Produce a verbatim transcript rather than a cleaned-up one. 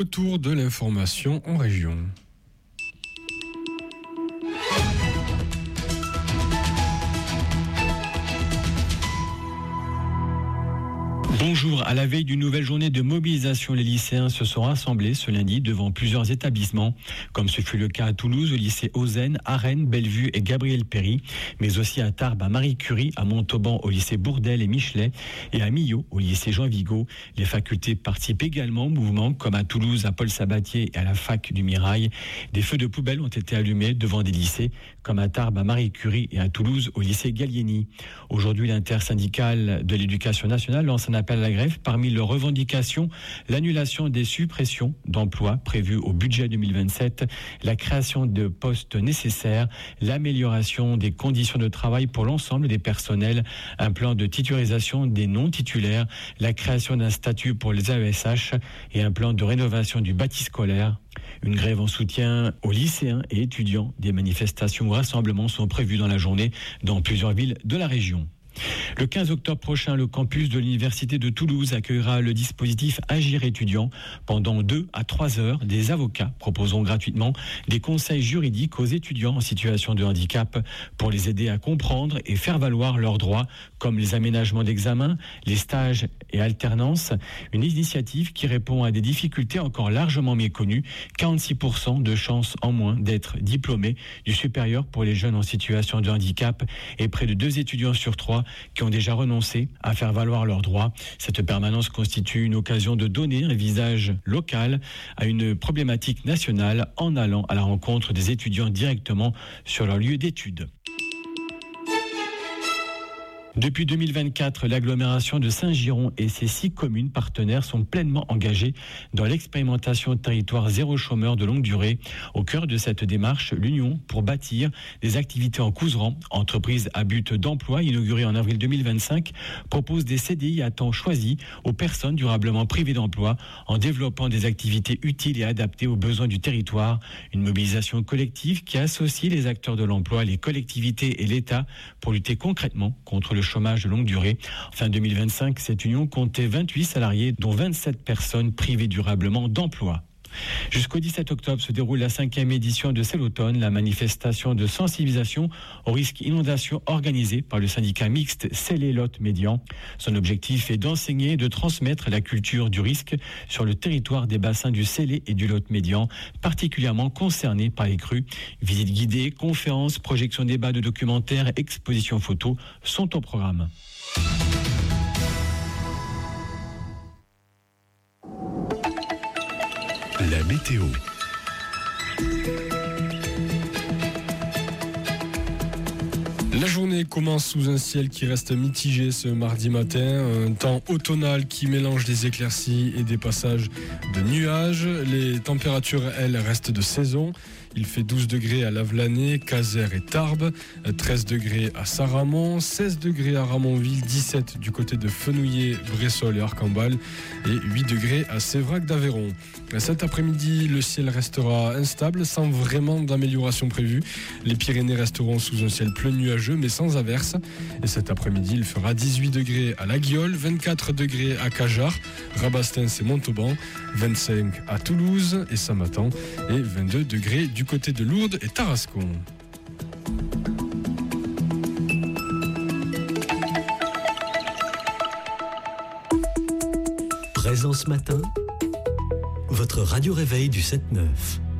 Autour de l'information en région. Bonjour, à la veille d'une nouvelle journée de mobilisation, les lycéens se sont rassemblés ce lundi devant plusieurs établissements, comme ce fut le cas à Toulouse, au lycée Ozen, à Rennes, Bellevue et Gabriel Péry, mais aussi à Tarbes, à Marie Curie, à Montauban, au lycée Bourdelle et Michelet, et à Millau, au lycée Jean Vigo. Les facultés participent également au mouvement, comme à Toulouse, à Paul Sabatier et à la fac du Mirail. Des feux de poubelle ont été allumés devant des lycées, comme à Tarbes, à Marie Curie et à Toulouse, au lycée Gallieni. Aujourd'hui, l'intersyndicale de l'éducation nationale lance un appel à la grève. Parmi leurs revendications, l'annulation des suppressions d'emplois prévues au budget deux mille vingt-sept, la création de postes nécessaires, l'amélioration des conditions de travail pour l'ensemble des personnels, un plan de titularisation des non-titulaires, la création d'un statut pour les A E S H et un plan de rénovation du bâti scolaire. Une grève en soutien aux lycéens et étudiants. Des manifestations ou rassemblements sont prévus dans la journée dans plusieurs villes de la région. Le quinze octobre prochain, le campus de l'Université de Toulouse accueillera le dispositif Agir étudiant. Pendant deux à trois heures, des avocats proposeront gratuitement des conseils juridiques aux étudiants en situation de handicap pour les aider à comprendre et faire valoir leurs droits, comme les aménagements d'examen, les stages et alternances. Une initiative qui répond à des difficultés encore largement méconnues. quarante-six pour cent de chances en moins d'être diplômés du supérieur pour les jeunes en situation de handicap et près de deux étudiants sur trois qui ont déjà renoncé à faire valoir leurs droits. Cette permanence constitue une occasion de donner un visage local à une problématique nationale en allant à la rencontre des étudiants directement sur leur lieu d'études. Depuis deux mille vingt-quatre, l'agglomération de Saint-Giron et ses six communes partenaires sont pleinement engagées dans l'expérimentation territoire zéro chômeur de longue durée. Au cœur de cette démarche, l'Union pour bâtir des activités en Couserans, entreprise à but d'emploi inaugurée en avril deux mille vingt-cinq, propose des C D I à temps choisi aux personnes durablement privées d'emploi en développant des activités utiles et adaptées aux besoins du territoire. Une mobilisation collective qui associe les acteurs de l'emploi, les collectivités et l'État pour lutter concrètement contre le chômage de longue durée. Fin deux mille vingt-cinq, cette union comptait vingt-huit salariés, dont vingt-sept personnes privées durablement d'emploi. Jusqu'au dix-sept octobre se déroule la cinquième édition de C'est l'automne, la manifestation de sensibilisation au risque inondation organisée par le syndicat mixte Célé-Lot-Médian. Son objectif est d'enseigner et de transmettre la culture du risque sur le territoire des bassins du Célé et du Lot-Médian, particulièrement concernés par les crues. Visites guidées, conférences, projections débats de documentaires, expositions photos sont au programme. La météo. La journée commence sous un ciel qui reste mitigé ce mardi matin, un temps automnal qui mélange des éclaircies et des passages de nuages. Les températures, elles, restent de saison. Il fait douze degrés à Lavelanet, Caser et Tarbes, treize degrés à Saramon, seize degrés à Ramonville, dix-sept du côté de Fenouillet, Bressol et Arcambal et huit degrés à Sévrac d'Aveyron. Cet après-midi, le ciel restera instable sans vraiment d'amélioration prévue. Les Pyrénées resteront sous un ciel peu nuageux mais sans averse. Et cet après-midi, il fera dix-huit degrés à La Guiole, vingt-quatre degrés à Cajar, Rabastens et Montauban, vingt-cinq à Toulouse et Samatan et vingt-deux degrés du côté de Lourdes et Tarascon. Présent ce matin, votre radio réveil du sept neuf.